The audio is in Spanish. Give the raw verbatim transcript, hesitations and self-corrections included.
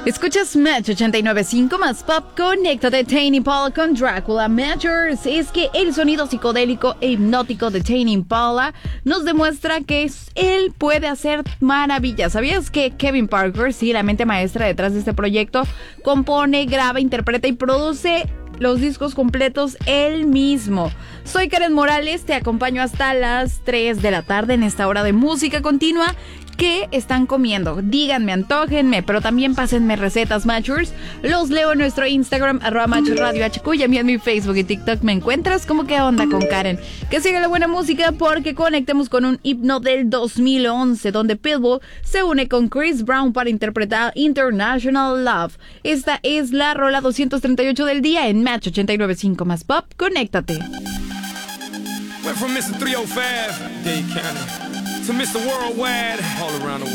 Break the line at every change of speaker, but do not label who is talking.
Escuchas Match ochenta y nueve punto cinco más pop. Conéctate Tame Impala con Drácula. Matchers, es que el sonido psicodélico e hipnótico de Tame Impala nos demuestra que él puede hacer maravillas. ¿Sabías que Kevin Parker, sí, la mente maestra detrás de este proyecto, compone, graba, interpreta y produce los discos completos él mismo? Soy Karen Morales, te acompaño hasta las tres de la tarde en esta hora de música continua. ¿Qué están comiendo? Díganme, antójenme, pero también pásenme recetas, Matchers. Los leo en nuestro Instagram, arroba Match Radio H Q, y a mí en mi Facebook y TikTok me encuentras como ¿Qué onda con Karen? Que siga la buena música porque conectemos con un himno del dos mil once, donde Pitbull se une con Chris Brown para interpretar International Love. Esta es la rola doscientos treinta y ocho del día en Match ochenta y nueve punto cinco más pop. Conéctate.
Went from mister three oh five, Dade County, to mister Worldwide, all around the world.